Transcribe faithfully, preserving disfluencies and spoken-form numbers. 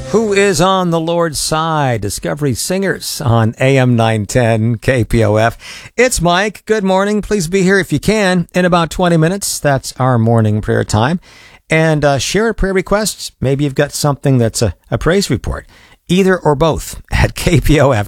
Who is on the Lord's side? Discovery Singers on A M nine ten K P O F. It's Mike. Good morning. Please be here if you can in about twenty minutes. That's our morning prayer time. And uh, share a prayer request. Maybe you've got something that's a, a praise report. Either or both at K P O F